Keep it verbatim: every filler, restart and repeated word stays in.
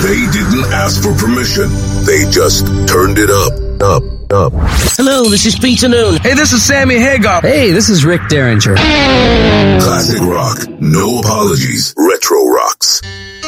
They didn't ask for permission. They just turned it up, up, up. Hello, this is Peter Noon. Hey, this is Sammy Hagar. Hey, this is Rick Derringer. Classic rock, no apologies. Retro rocks.